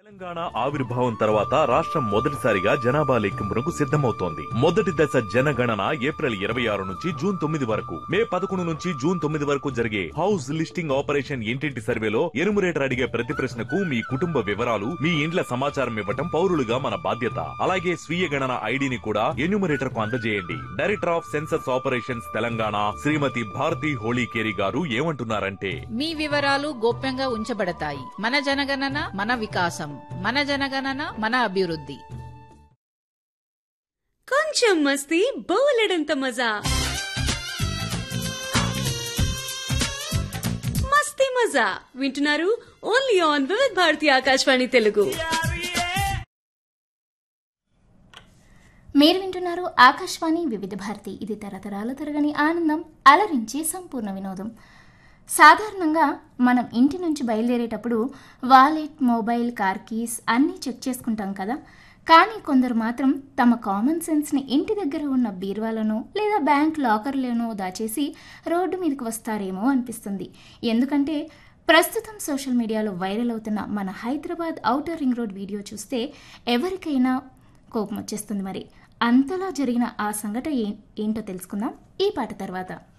తెలంగాణ ఆవిర్భావం తర్వాత రాష్ట్రం మొదటిసారిగా జనాభా లెక్కింపునకు సిద్ధమవుతోంది. మొదటి దశ జనగణన ఏప్రిల్ 26 నుంచి జూన్ 9 వరకు, మే 11 నుంచి జూన్ 9 వరకు జరిగే హౌస్ లిస్టింగ్ ఆపరేషన్ ఇంటింటి సర్వేలో ఎనుమరేటర్ అడిగే ప్రతి ప్రశ్నకు మీ కుటుంబ వివరాలు, మీ ఇండ్ల సమాచారం ఇవ్వటం పౌరులుగా మన బాధ్యత. అలాగే స్వీయ గణన ఐడిని కూడా ఎన్యూమరేటర్ కు అందజేయండి. Director of census operations Telangana శ్రీమతి భారతి హోళీకేరి గారు ఏమంటున్నారంటే, మీ వివరాలు గోప్యంగా ఉంచబడతాయి. మన జనగణన మన వికాసం, మన జనగణన మన అభివృద్ధి. కొంచెం మస్తీ బోలెడంత మజా, మస్తీ మజా వింటున్నారు ఓన్లీ ఆన్ వివిధ భారతి ఆకాశవాణి తెలుగు. మీరు వింటున్నారు ఆకాశవాణి వివిధ భారతి. ఇది తరతరాల తరగని ఆనందం, అలరించే సంపూర్ణ వినోదం. సాధారణంగా మనం ఇంటి నుంచి బయలుదేరేటప్పుడు వాలెట్, మొబైల్, కార్ కీస్ అన్నీ చెక్ చేసుకుంటాం కదా. కానీ కొందరు మాత్రం తమ కామన్ సెన్స్ని ఇంటి దగ్గర ఉన్న బీరువాలోనో లేదా బ్యాంక్ లాకర్లోనో దాచేసి రోడ్డు మీదకి వస్తారేమో అనిపిస్తుంది. ఎందుకంటే ప్రస్తుతం సోషల్ మీడియాలో వైరల్ అవుతున్న మన Hyderabad outer ring road video చూస్తే ఎవరికైనా కోపం వచ్చేస్తుంది. మరి అంతలా జరిగిన ఆ సంఘటన ఏంటో తెలుసుకుందాం ఈ పాట తర్వాత.